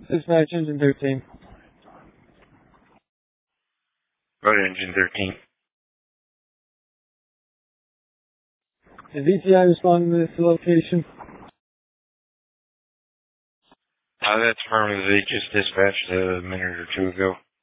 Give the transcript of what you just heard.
Dispatch Engine 13. Road Engine 13. Is ETI responding to this location? That's affirmative. They just dispatched a minute or two ago.